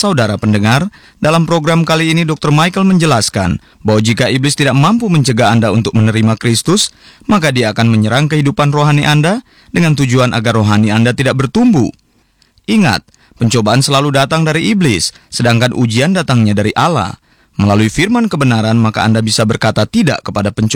Saudara pendengar, dalam program kali ini Dr. Michael menjelaskan bahwa jika iblis tidak mampu mencegah Anda untuk menerima Kristus, maka dia akan menyerang kehidupan rohani Anda dengan tujuan agar rohani Anda tidak bertumbuh. Ingat, pencobaan selalu datang dari iblis, sedangkan ujian datangnya dari Allah. Melalui firman kebenaran, maka Anda bisa berkata tidak kepada pencobaan